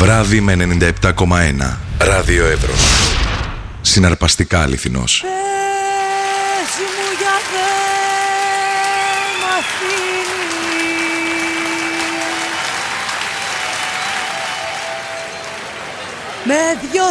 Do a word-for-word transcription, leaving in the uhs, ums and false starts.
Βράδυ με ενενήντα επτά κόμμα ένα. Ράδιο Εύρος. Συναρπαστικά αληθινός. Πες μου για δεν μ' αφήνεις, με δυο